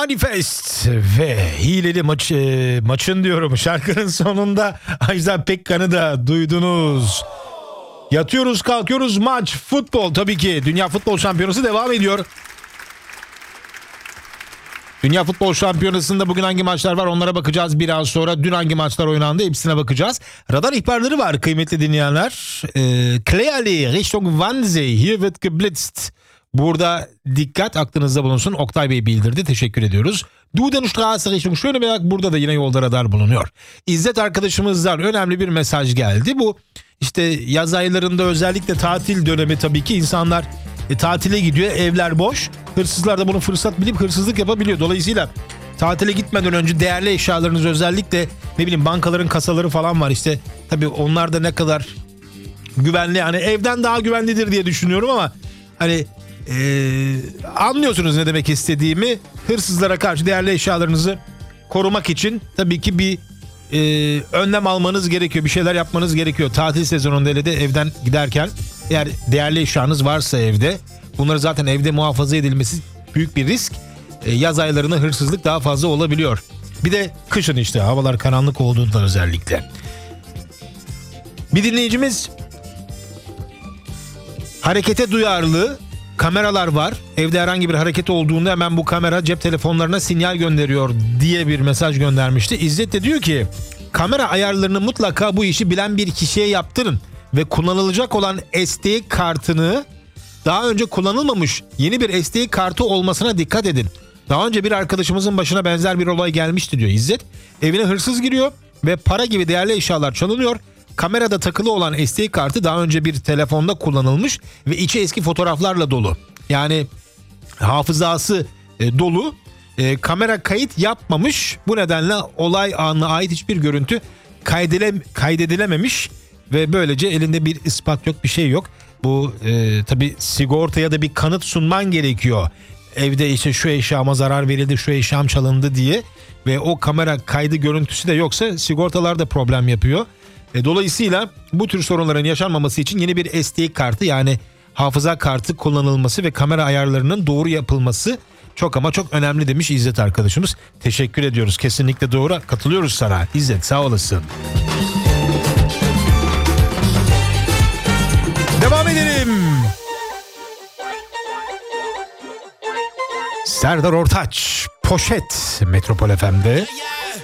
Manifest ve hileli maçın diyorum şarkının sonunda Ajda Pekkan'ı da duydunuz. Yatıyoruz kalkıyoruz maç futbol, tabii ki Dünya Futbol Şampiyonası devam ediyor. Dünya Futbol Şampiyonası'nda bugün hangi maçlar var onlara bakacağız biraz sonra. Dün hangi maçlar oynandı hepsine bakacağız. Radar ihbarları var kıymetli dinleyenler. Kleali Richtung Wannsee, hier wird geblitzt. Burada dikkat aklınızda bulunsun. Oktay Bey bildirdi. Teşekkür ediyoruz. Dudenstraße Richtung Schöneberg, burada da yine yolda radar bulunuyor. İzzet arkadaşımızdan önemli bir mesaj geldi. Bu işte yaz aylarında özellikle tatil dönemi, tabii ki insanlar tatile gidiyor. Evler boş. Hırsızlar da bunu fırsat bilip hırsızlık yapabiliyor. Dolayısıyla tatile gitmeden önce değerli eşyalarınız, özellikle ne bileyim bankaların kasaları falan var işte. Tabii onlar da ne kadar güvenli, hani evden daha güvenlidir diye düşünüyorum ama hani anlıyorsunuz ne demek istediğimi. Hırsızlara karşı değerli eşyalarınızı korumak için tabii ki bir önlem almanız gerekiyor. Bir şeyler yapmanız gerekiyor. Tatil sezonunda hele de evden giderken eğer değerli eşyanız varsa evde, bunları zaten evde muhafaza edilmesi büyük bir risk. Yaz aylarında hırsızlık daha fazla olabiliyor. Bir de kışın işte havalar karanlık olduğunda özellikle. Bir dinleyicimiz harekete duyarlı kameralar var. Evde herhangi bir hareket olduğunda hemen bu kamera cep telefonlarına sinyal gönderiyor diye bir mesaj göndermişti. İzzet de diyor ki kamera ayarlarını mutlaka bu işi bilen bir kişiye yaptırın ve kullanılacak olan SD kartını daha önce kullanılmamış yeni bir SD kartı olmasına dikkat edin. Daha önce bir arkadaşımızın başına benzer bir olay gelmişti diyor İzzet. Evine hırsız giriyor ve para gibi değerli eşyalar çalınıyor. Kamerada takılı olan SD kartı daha önce bir telefonda kullanılmış ve içi eski fotoğraflarla dolu. Yani hafızası dolu. Kamera kayıt yapmamış. Bu nedenle olay anına ait hiçbir görüntü kaydedilememiş ve böylece elinde bir ispat yok, bir şey yok. Bu tabii sigortaya da bir kanıt sunman gerekiyor. Evde işte şu eşyama zarar verildi, şu eşyam çalındı diye ve o kamera kaydı görüntüsü de yoksa sigortalar da problem yapıyor. Dolayısıyla bu tür sorunların yaşanmaması için yeni bir SD kartı, yani hafıza kartı kullanılması ve kamera ayarlarının doğru yapılması çok ama çok önemli demiş İzzet arkadaşımız. Teşekkür ediyoruz. Kesinlikle doğru. Katılıyoruz sana İzzet, sağ olasın. Devam edelim. Serdar Ortaç, Poşet Metropol FM'de.